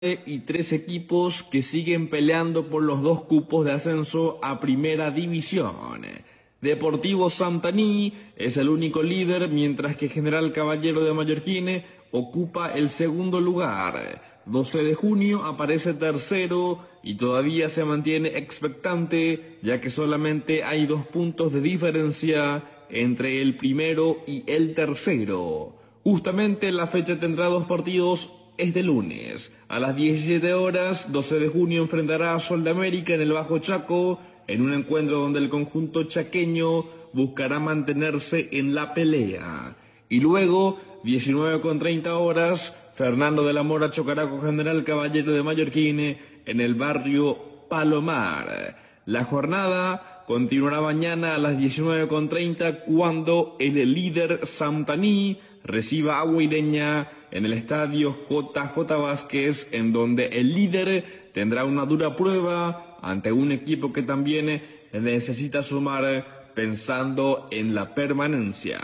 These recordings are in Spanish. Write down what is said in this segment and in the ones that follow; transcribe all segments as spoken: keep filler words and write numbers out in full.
y tres equipos que siguen peleando por los dos cupos de ascenso a Primera División. Deportivo Santaní es el único líder, mientras que General Caballero de Mallorquín ocupa el segundo lugar. doce de junio aparece tercero y todavía se mantiene expectante, ya que solamente hay dos puntos de diferencia entre el primero y el tercero. Justamente la fecha tendrá dos partidos. Es de lunes. A las diecisiete horas, doce de junio enfrentará a Sol de América en el Bajo Chaco, en un encuentro donde el conjunto chaqueño buscará mantenerse en la pelea. Y luego, diecinueve con treinta horas, Fernando de la Mora chocará con General Caballero de Mallorquín en el barrio Palomar. La jornada continuará mañana a las diecinueve con treinta cuando el líder Santaní reciba a Guaireña en el estadio J J Vázquez, en donde el líder tendrá una dura prueba ante un equipo que también necesita sumar pensando en la permanencia.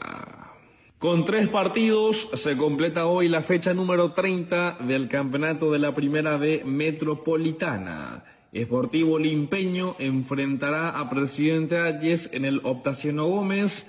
Con tres partidos se completa hoy la fecha número treinta del campeonato de la Primera B Metropolitana. Sportivo Limpeño enfrentará a Presidente Hayes en el Optaciano Gómez.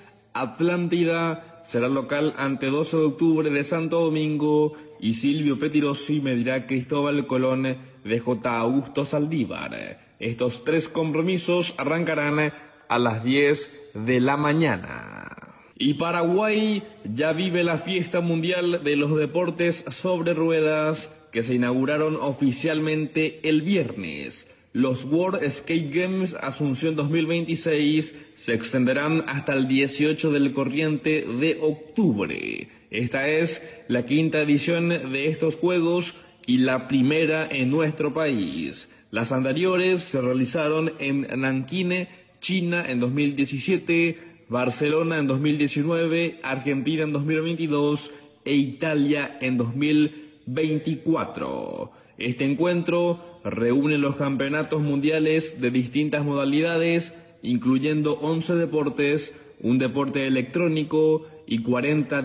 Atlántida será local ante doce de octubre de Santo Domingo y Silvio Petirosi medirá Cristóbal Colón de J. Augusto Saldívar. Estos tres compromisos arrancarán a las diez de la mañana. Y Paraguay ya vive la fiesta mundial de los deportes sobre ruedas que se inauguraron oficialmente el viernes. Los World Skate Games Asunción dos mil veintiséis se extenderán hasta el dieciocho del corriente de octubre. Esta es la quinta edición de estos Juegos y la primera en nuestro país. Las anteriores se realizaron en Nankín, China en dos mil diecisiete, Barcelona en dos mil diecinueve, Argentina en dos mil veintidós e Italia en dos mil veinticuatro. Este encuentro reúne los campeonatos mundiales de distintas modalidades, incluyendo once deportes, un deporte electrónico y cuarenta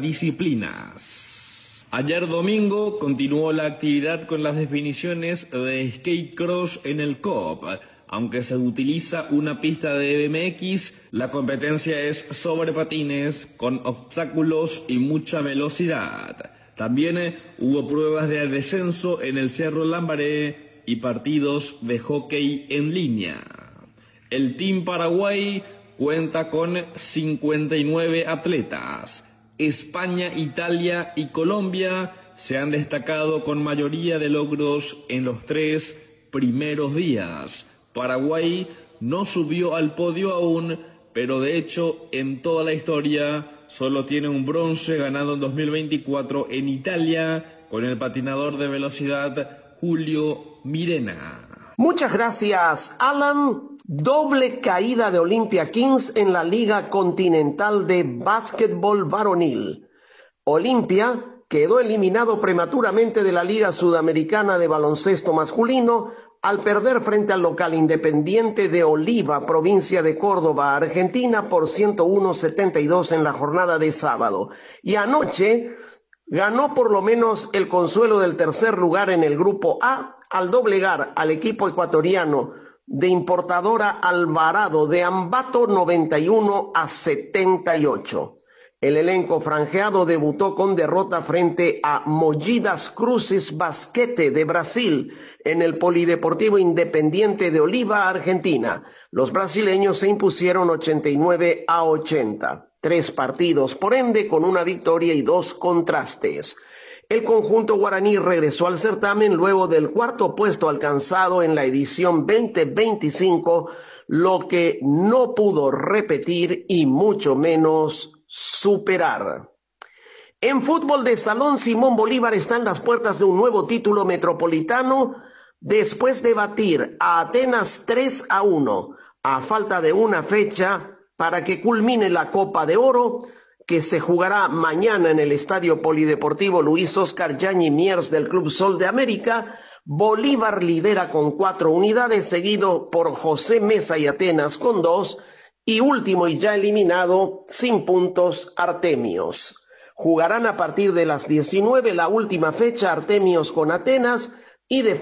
disciplinas. Ayer domingo continuó la actividad con las definiciones de skate cross en el C O P. Aunque se utiliza una pista de B M X, la competencia es sobre patines, con obstáculos y mucha velocidad. También eh, hubo pruebas de descenso en el Cerro Lambaré y partidos de hockey en línea. El Team Paraguay cuenta con cincuenta y nueve atletas. España, Italia y Colombia se han destacado con mayoría de logros en los tres primeros días. Paraguay no subió al podio aún, pero de hecho en toda la historia solo tiene un bronce ganado en dos mil veinticuatro en Italia con el patinador de velocidad Julio Mirena. Muchas gracias, Alan. Doble caída de Olimpia Kings en la Liga Continental de Básquetbol Varonil. Olimpia quedó eliminado prematuramente de la Liga Sudamericana de Baloncesto Masculino al perder frente al local Independiente de Oliva, provincia de Córdoba, Argentina, por ciento uno a setenta y dos en la jornada de sábado. Y anoche ganó por lo menos el consuelo del tercer lugar en el Grupo A al doblegar al equipo ecuatoriano de importadora Alvarado de Ambato noventa y uno a setenta y ocho. El elenco franjeado debutó con derrota frente a Mogidas Cruces Basquete de Brasil en el Polideportivo Independiente de Oliva, Argentina. Los brasileños se impusieron ochenta y nueve a ochenta. Tres partidos, por ende, con una victoria y dos contrastes. El conjunto guaraní regresó al certamen luego del cuarto puesto alcanzado en la edición veinte veinticinco, lo que no pudo repetir y mucho menos superar. En fútbol de salón, Simón Bolívar está en las puertas de un nuevo título metropolitano después de batir a Atenas tres a uno, a falta de una fecha para que culmine la Copa de Oro, que se jugará mañana en el Estadio Polideportivo Luis Oscar Yañi Miers del Club Sol de América. Bolívar lidera con cuatro unidades, seguido por José Mesa y Atenas con dos, y último y ya eliminado, sin puntos, Artemios. Jugarán a partir de las diecinueve la última fecha Artemios con Atenas, y de